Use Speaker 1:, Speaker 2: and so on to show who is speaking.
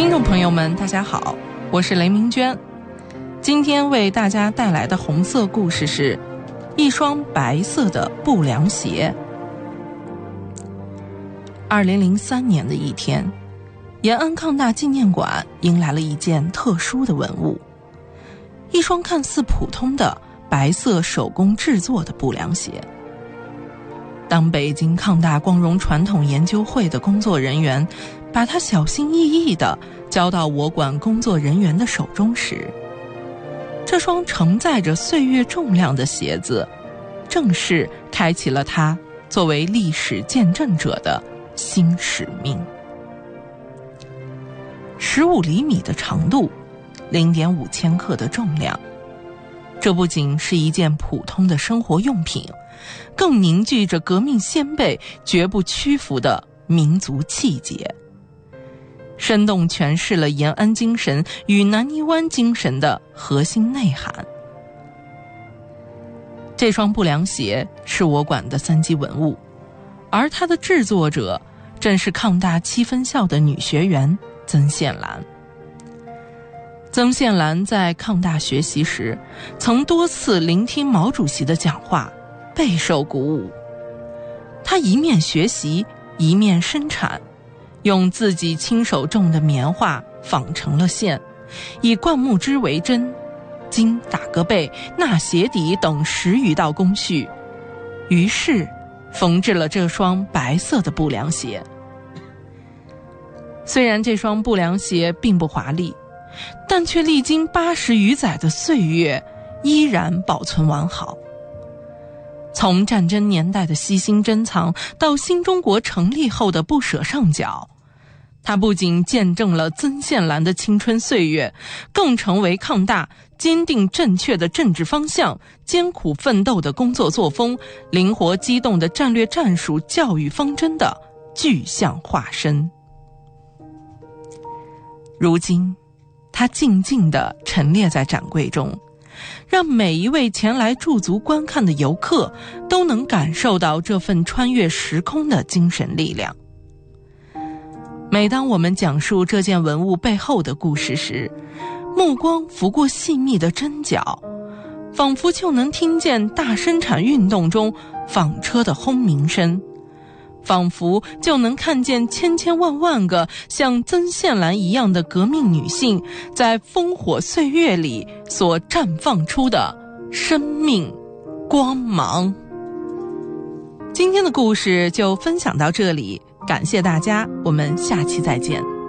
Speaker 1: 听众朋友们大家好，我是雷明娟。今天为大家带来的红色故事是一双白色的布凉鞋。2003年的一天，延安抗大纪念馆迎来了一件特殊的文物，一双看似普通的白色手工制作的布凉鞋。当北京抗大光荣传统研究会的工作人员把它小心翼翼地交到我馆工作人员的手中时，这双承载着岁月重量的鞋子正式开启了它作为历史见证者的新使命。15厘米的长度， 0.5千克的重量，这不仅是一件普通的生活用品，更凝聚着革命先辈绝不屈服的民族气节，生动诠释了延安精神与南泥湾精神的核心内涵。这双布凉鞋是我馆的3级文物，而它的制作者正是抗大7分校的女学员曾宪兰。曾宪兰在抗大学习时，曾多次聆听毛主席的讲话，备受鼓舞。他一面学习，一面生产，用自己亲手种的棉花纺成了线，以灌木织为针，经打个背、纳鞋底等10余道工序，于是缝制了这双白色的布凉鞋。虽然这双布凉鞋并不华丽，但却历经80余载的岁月，依然保存完好。从战争年代的悉心珍藏到新中国成立后的不舍上缴，它不仅见证了曾宪兰的青春岁月，更成为抗大坚定正确的政治方向、艰苦奋斗的工作作风、灵活机动的战略战术教育方针的具象化身。如今它静静地陈列在展柜中，让每一位前来驻足观看的游客都能感受到这份穿越时空的精神力量。每当我们讲述这件文物背后的故事时，目光拂过细密的针脚，仿佛就能听见大生产运动中纺车的轰鸣声，仿佛就能看见千千万万个像曾宪兰一样的革命女性在烽火岁月里所绽放出的生命光芒。今天的故事就分享到这里，感谢大家，我们下期再见。